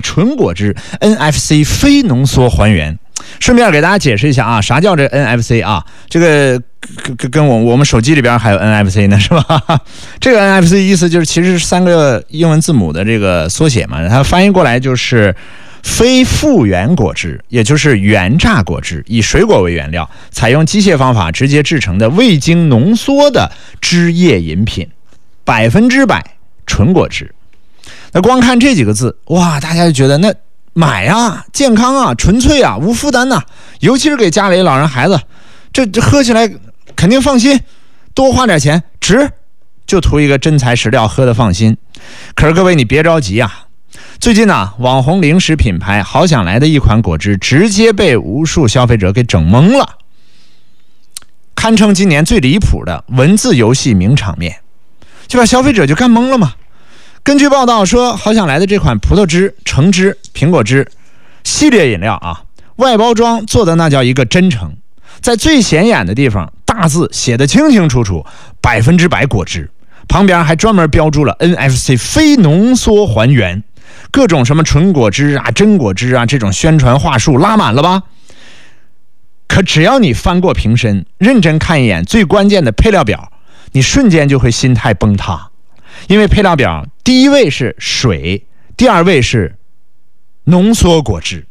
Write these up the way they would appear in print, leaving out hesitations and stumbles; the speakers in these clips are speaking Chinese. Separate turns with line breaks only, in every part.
纯果汁 NFC 非浓缩还原。顺便给大家解释一下啊，啥叫这 NFC 啊？这个跟我们手机里边还有 NFC 呢，是吧？这个 NFC 意思就是其实是3个英文字母的这个缩写嘛，它翻译过来就是非复原果汁，也就是原榨果汁，以水果为原料，采用机械方法直接制成的未经浓缩的汁液饮品，100%纯果汁。那光看这几个字，哇，大家就觉得那买啊，健康啊，纯粹啊，无负担呐，尤其是给家里老人孩子，这喝起来肯定放心，多花点钱值，就图一个真材实料，喝得放心。可是各位你别着急啊，最近呢，网红零食品牌好想来的一款果汁直接被无数消费者给整懵了，堪称今年最离谱的文字游戏名场面，就把消费者就干懵了嘛。根据报道说，好想来的这款葡萄汁、橙汁、苹果汁系列饮料啊，外包装做的那叫一个真诚，在最显眼的地方大字写得清清楚楚，100%果汁，旁边还专门标注了 NFC 非浓缩还原，各种什么纯果汁啊、真果汁啊，这种宣传话术拉满了吧？可只要你翻过瓶身，认真看一眼最关键的配料表，你瞬间就会心态崩塌。因为配料表第一位是水，第二位是浓缩果汁。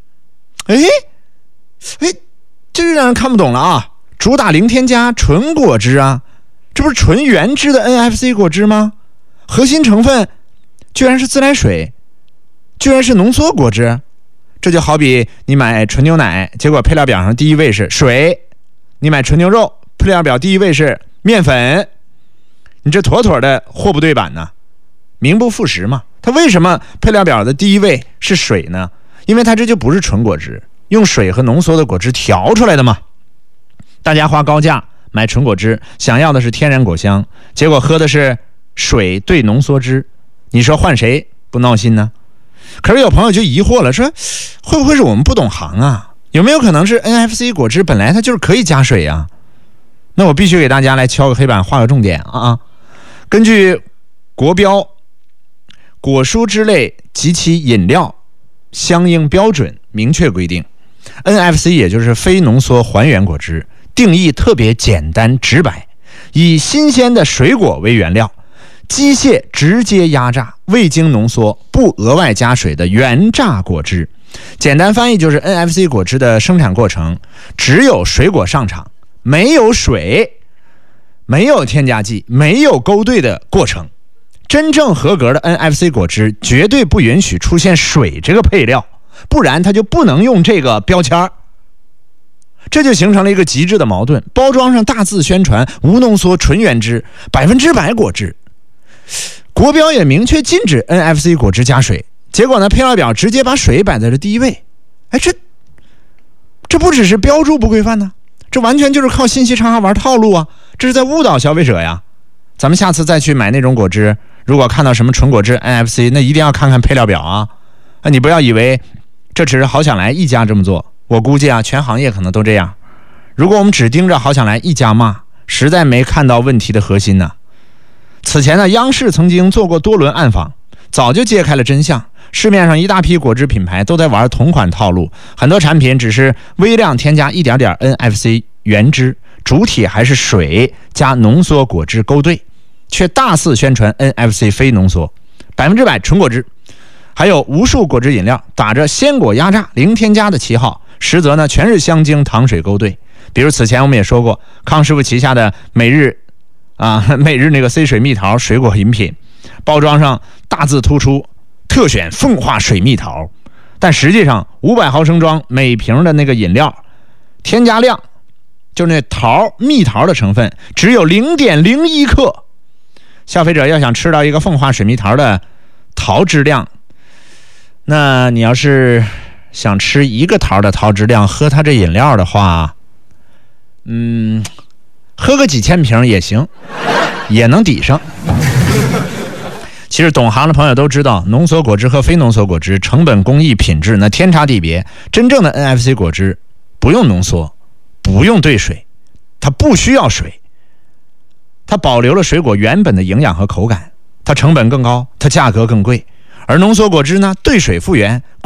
这就让人看不懂了啊！主打零添加纯果汁啊，这不是纯原汁的 NFC 果汁吗？核心成分居然是自来水，居然是浓缩果汁。这就好比你买纯牛奶，结果配料表上第一位是水；你买纯牛肉，配料表第一位是面粉。你这妥妥的货不对版呢，名不副实嘛。它为什么配料表的第一位是水呢？因为它这就不是纯果汁，用水和浓缩的果汁调出来的嘛。大家花高价买纯果汁，想要的是天然果香，结果喝的是水兑浓缩汁，你说换谁不闹心呢？可是有朋友就疑惑了，说会不会是我们不懂行啊？有没有可能是 NFC 果汁本来它就是可以加水啊？那我必须给大家来敲个黑板，画个重点啊！根据国标果蔬汁类及其饮料相应标准明确规定， NFC 也就是非浓缩还原果汁定义特别简单直白，以新鲜的水果为原料，机械直接压榨，未经浓缩，不额外加水的原榨果汁。简单翻译就是 NFC 果汁的生产过程只有水果上场，没有水，没有添加剂，没有勾兑的过程。真正合格的 NFC 果汁绝对不允许出现水这个配料，不然它就不能用这个标签。这就形成了一个极致的矛盾，包装上大字宣传无浓缩纯原汁100%果汁，国标也明确禁止 NFC 果汁加水，结果呢，配料表直接把水摆在了第一位。这不只是标注不规范呢，这完全就是靠信息差玩套路啊！这是在误导消费者呀。咱们下次再去买那种果汁，如果看到什么纯果汁 NFC， 那一定要看看配料表啊！你不要以为这只是好想来一家这么做，我估计啊，全行业可能都这样。如果我们只盯着好想来一家骂，实在没看到问题的核心呢。此前呢，央视曾经做过多轮暗访，早就揭开了真相。市面上一大批果汁品牌都在玩同款套路，很多产品只是微量添加一点点 NFC 原汁，主体还是水加浓缩果汁勾兑，却大肆宣传 NFC 非浓缩100%纯果汁。还有无数果汁饮料打着鲜果压榨零添加的旗号，实则呢全是香精糖水勾兑。比如此前我们也说过，康师傅旗下的每日那个 C 水蜜桃水果饮品，包装上大字突出特选凤化水蜜桃，但实际上500毫升装每瓶的那个饮料添加量，就是那蜜桃的成分只有 0.01 克。消费者要想吃到一个凤化水蜜桃的桃汁量，那你要是想吃一个桃的桃汁量，喝它这饮料的话，喝个几千瓶也行，也能抵上。其实懂行的朋友都知道，浓缩果汁和非浓缩果汁成本、工艺、品质那天差地别。真正的 NFC 果汁不用浓缩，不用兑水，它不需要水，它保留了水果原本的营养和口感，它成本更高，它价格更贵。而浓缩果汁呢，兑水复原，